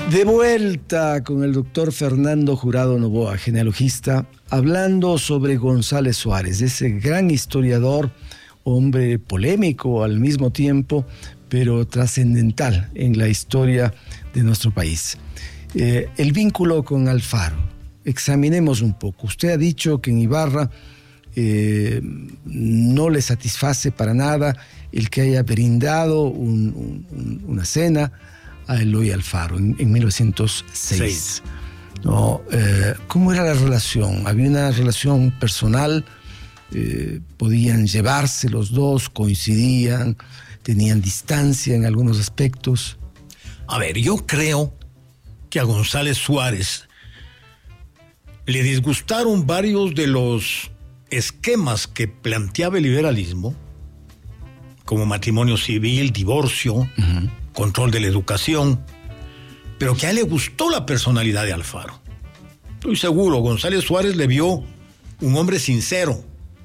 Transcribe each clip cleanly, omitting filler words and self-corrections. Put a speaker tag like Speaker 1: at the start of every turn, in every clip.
Speaker 1: De vuelta con el doctor Fernando Jurado Novoa, genealogista, hablando sobre González Suárez, ese gran historiador, hombre polémico al mismo tiempo, pero trascendental en la historia de nuestro país. El vínculo con Alfaro, examinemos un poco. Usted ha dicho que en Ibarra no le satisface para nada el que haya brindado una cena a Eloy Alfaro en 1906. No, ¿cómo era la relación? ¿Había una relación personal? ¿Podían llevarse los dos? ¿Coincidían? ¿Tenían distancia en algunos aspectos?
Speaker 2: A ver, yo creo que a González Suárez le disgustaron varios de los esquemas que planteaba el liberalismo, como matrimonio civil, divorcio, control de la educación, pero que a él le gustó la personalidad de Alfaro. Estoy seguro, González Suárez le vio un hombre sincero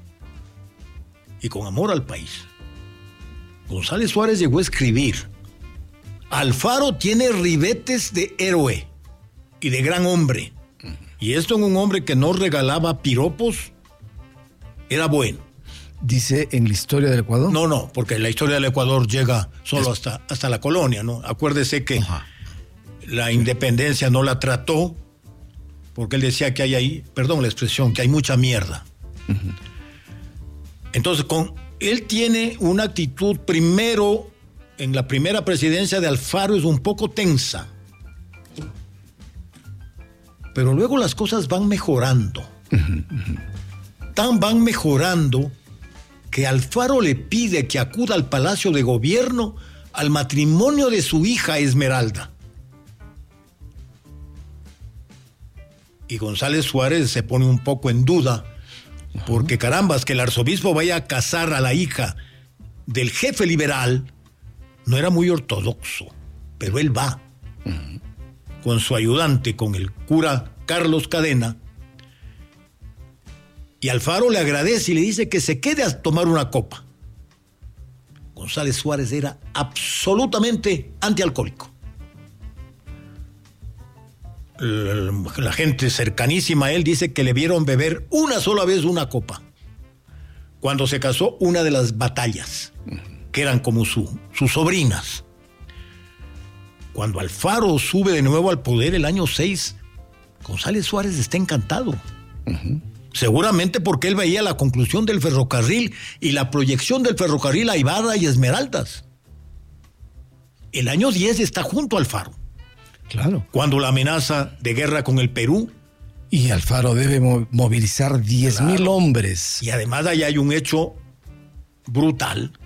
Speaker 2: y con amor al país. González Suárez llegó a escribir: Alfaro tiene ribetes de héroe y de gran hombre, y esto en un hombre que no regalaba piropos, era bueno.
Speaker 1: ¿Dice en la historia del Ecuador?
Speaker 2: No, porque la historia del Ecuador llega solo hasta la colonia, ¿no? Acuérdese que la independencia no la trató, porque él decía que hay ahí, perdón la expresión, que hay mucha mierda. Entonces, él tiene una actitud, primero, en la primera presidencia de Alfaro es un poco tensa, pero luego las cosas van mejorando. Van mejorando que Alfaro le pide que acuda al Palacio de Gobierno al matrimonio de su hija Esmeralda. Y González Suárez se pone un poco en duda, porque carambas, que el arzobispo vaya a casar a la hija del jefe liberal no era muy ortodoxo, pero él va con su ayudante, con el cura Carlos Cadena, y Alfaro le agradece y le dice que se quede a tomar una copa. González Suárez era absolutamente antialcohólico. La gente cercanísima a él dice que le vieron beber una sola vez una copa, cuando se casó una de las batallas, que eran como sus sobrinas. Cuando Alfaro sube de nuevo al poder el año 6, González Suárez está encantado. Seguramente porque él veía la conclusión del ferrocarril y la proyección del ferrocarril a Ibarra y Esmeraldas. El año 10 está junto a Alfaro.
Speaker 1: Claro. Cuando
Speaker 2: la amenaza de guerra con el Perú.
Speaker 1: Y Alfaro debe movilizar 10,000 hombres.
Speaker 2: Y además ahí hay un hecho brutal.